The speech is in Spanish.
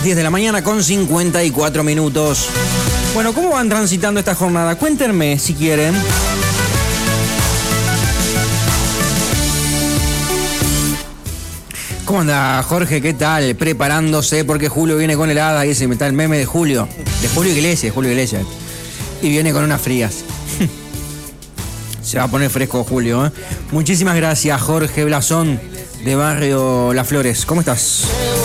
10 de la mañana con 54 minutos. Bueno, ¿cómo van transitando esta jornada? Cuéntenme si quieren. ¿Cómo anda, Jorge? ¿Qué tal? Preparándose porque Julio viene con helada y ese está el meme de Julio. De Julio Iglesias. Y viene con unas frías. Se va a poner fresco Julio, ¿eh? Muchísimas gracias, Jorge Blasón, de Barrio Las Flores. ¿Cómo estás?